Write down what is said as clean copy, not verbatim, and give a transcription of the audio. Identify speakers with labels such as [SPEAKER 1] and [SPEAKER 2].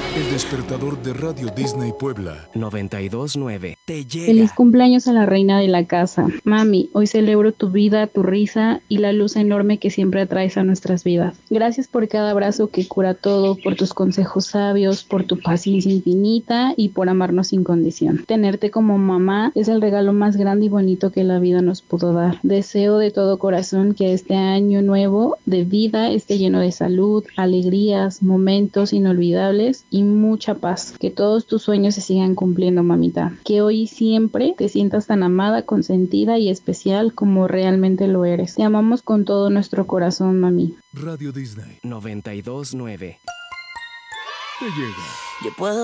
[SPEAKER 1] El despertador de Radio Disney Puebla
[SPEAKER 2] 92.9 te llega.
[SPEAKER 3] Feliz cumpleaños a la reina de la casa. Mami, hoy celebro tu vida, tu risa y la luz enorme que siempre atraes a nuestras vidas. Gracias por cada abrazo que cura todo, por tus consejos sabios, por tu paciencia infinita y por amarnos sin condición. Tenerte como mamá es el regalo más grande y bonito que la vida nos pudo dar. Deseo de todo corazón que este año nuevo de vida esté lleno de salud, alegrías, momentos inolvidables y mucha paz. Que todos tus sueños se sigan cumpliendo, mamita. Que hoy y siempre te sientas tan amada, consentida y especial como realmente lo eres. Te amamos con todo nuestro corazón, mami.
[SPEAKER 1] Radio Disney
[SPEAKER 2] 92.9
[SPEAKER 1] te llega.
[SPEAKER 2] Yo puedo